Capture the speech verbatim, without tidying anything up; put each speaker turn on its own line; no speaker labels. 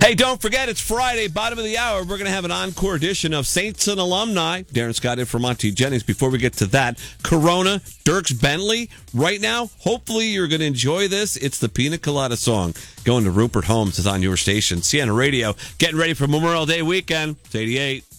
Hey, don't forget, it's Friday, bottom of the hour. We're going to have an encore edition of Saints and Alumni. Darren Scott in for Monty Jennings. Before we get to that, Corona, Dierks Bentley. Right now, hopefully you're going to enjoy this. It's the Pina Colada song. Going to Rupert Holmes is on your station. Sienna Radio, getting ready for Memorial Day weekend. It's eighty-eight.